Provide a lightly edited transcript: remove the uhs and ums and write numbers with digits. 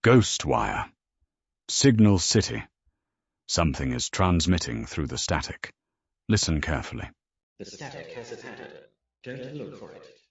Ghost wire. Signal City. Something is transmitting through the static. Listen carefully. The static has a pattern. Don't look for it.